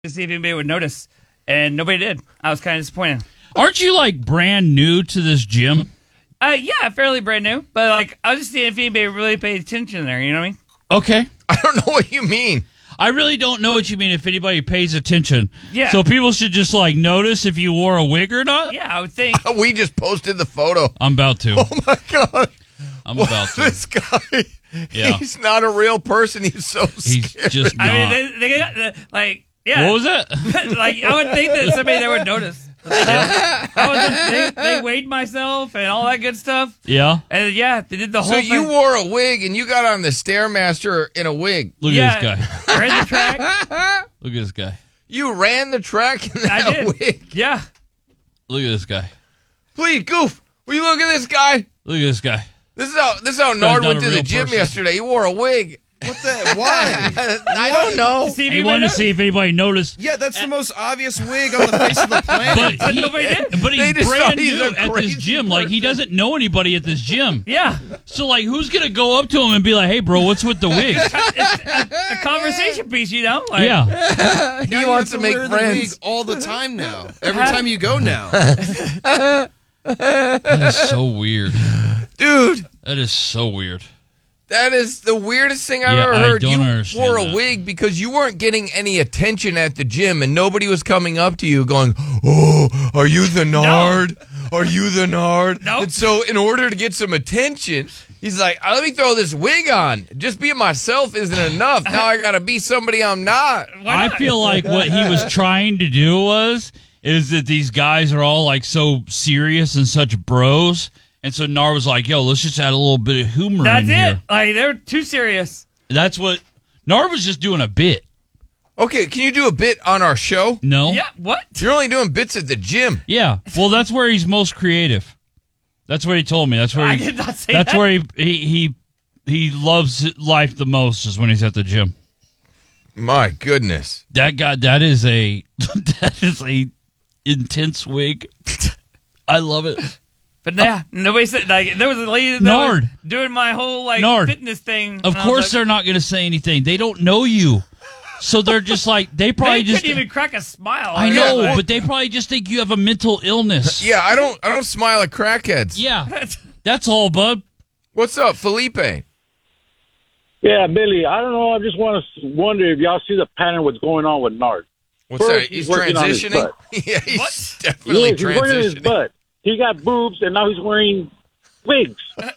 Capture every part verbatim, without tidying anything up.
to see if anybody would notice, and nobody did. I was kind of disappointed. Aren't you like brand new to this gym? Uh, yeah, fairly brand new, but like I was just seeing if anybody really paid attention there. You know what I mean? Okay. I don't know what you mean. I really don't know what you mean if anybody pays attention. Yeah. So people should just like notice if you wore a wig or not? Yeah, I would think. We just posted the photo. I'm about to. Oh my God. I'm What? about to. This guy, Yeah. he's not a real person. He's so He's scared. just not. I mean, they, they got the, like, yeah. What was that? Like, I would think that somebody there would notice. I was, they, they weighed myself and all that good stuff. Yeah. And yeah, they did the whole So thing. you wore a wig and you got on the Stairmaster in a wig. Look yeah, at this guy. ran the track. Look at this guy. You ran the track in that I did. wig. Yeah. Look at this guy. Please, Goof, will you look at this guy? Look at this guy. This is how this is how guy's Nard not went a to the real gym person. yesterday. He wore a wig. What the? Why? I don't know. See if He anybody wanted to noticed. see if anybody noticed. Yeah, that's the most obvious wig on the face of the planet. But, he, Nobody did. but They he's just brand thought he's new a at this crazy gym. Like, he doesn't know anybody at this gym. Yeah. So, like, who's going to go up to him and be like, hey, bro, what's with the wig? A conversation piece, you know? Like, Yeah. He Now you wants to have make wear the friends. wig all the time now. Every time you go now. That is so weird. Dude, That is so weird. that is the weirdest thing I've Yeah, ever I heard. don't You understand wore a that. wig because you weren't getting any attention at the gym and nobody was coming up to you going, oh, are you the Nard? Are you the Nard? Nope. And so in order to get some attention, he's like, "Ah, let me throw this wig on. Just being myself isn't enough. Now I got to be somebody I'm not. Why I not? feel like what he was trying to do was is that these guys are all like so serious and such bros, and so Nar was like, "Yo, let's just add a little bit of humor That's in it. here." Like, they're too serious. That's what Nar was just doing a bit. Okay, can you do a bit on our show? No, Yeah, what? You're only doing bits at the gym. yeah. Well, that's where he's most creative. That's what he told me. That's where I he, did not say that's that. where he, he he he loves life the most is when he's at the gym. My goodness. That guy, that is a that is a intense wig. I love it. But yeah, nobody said, like, there was a lady that Nard. was doing my whole, like, Nard. fitness thing. Of and I was course, like, they're not going to say anything. They don't know you, so they're just like they probably they just. couldn't even crack a smile. I know, Yeah. but they probably just think you have a mental illness. Yeah, I don't I don't smile at crackheads. Yeah, that's all, bud. What's up, Felipe? Yeah, Billy, I don't know. I just want to wonder if y'all see the pattern what's going on with Nard. What's First, that? he's He's working on his transitioning? butt. Yeah, he's What? definitely Yes, he's working on his transitioning. butt. He got boobs, and now he's wearing wigs.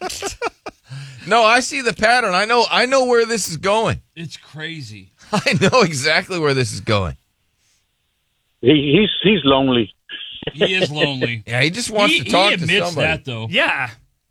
No, I see the pattern. I know I know where this is going. It's crazy. I know exactly where this is going. He, he's he's lonely. He is lonely. Yeah, he just wants he, to talk he to admits somebody. that though. Yeah.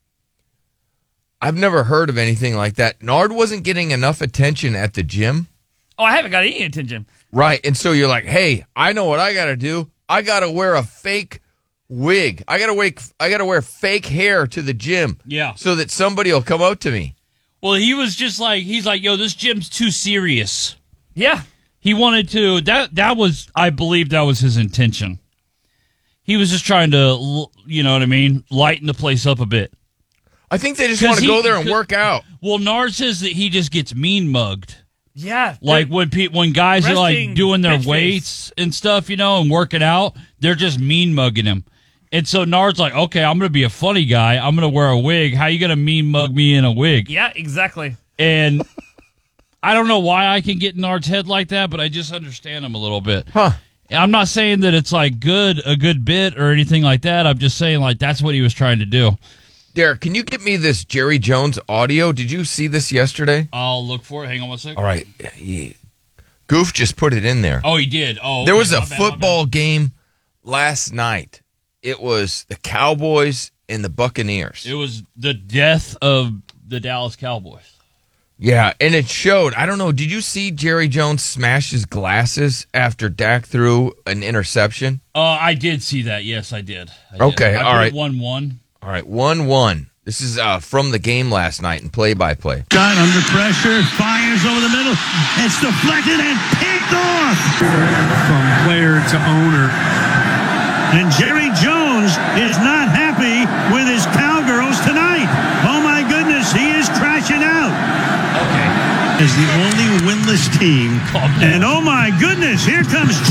I've never heard of anything like that. Nard wasn't getting enough attention at the gym. Oh, I haven't got any attention. Right. And so you're like, hey, I know what I got to do. I got to wear a fake wig. I got to wear, I got to wear fake hair to the gym Yeah. so that somebody will come up to me. Well, he was just like he's like, yo, this gym's too serious. Yeah. He wanted to. That that was, I believe, that was his intention. He was just trying to, you know what I mean, lighten the place up a bit. I think they just 'Cause want to he- go there and 'cause- work out. Well, Nard says that he just gets mean mugged. Yeah. Like when pe- when guys are like Resting doing their bitch weights and stuff, you know, and working out, they're just mean mugging him. And so Nard's like, okay, I'm going to be a funny guy. I'm going to wear a wig. How you going to mean mug me in a wig? Yeah, exactly. And I don't know why I can get in Nard's head like that, but I just understand him a little bit. Huh. I'm not saying that it's like good, a good bit or anything like that. I'm just saying like that's what he was trying to do. Derek, can you get me this Jerry Jones audio? Did you see this yesterday? I'll look for it. Hang on one second. All right. He- Goof just put it in there. Oh, he did. Oh, There okay. was a My bad, my bad. football game last night. It was the Cowboys and the Buccaneers. It was the death of the Dallas Cowboys. Yeah, and it showed. I don't know. Did you see Jerry Jones smash his glasses after Dak threw an interception? Uh, I did see that. Yes, I did. I did. Okay, I all put right. it one one. All right, one one. This is uh, from the game last night in play-by-play. Got under pressure, fires over the middle. It's deflected and picked off. From player to owner. And Jerry Jones is not happy with his Cowgirls tonight. Oh, my goodness, he is crashing out. Okay. as the only winless team. And oh my goodness, here comes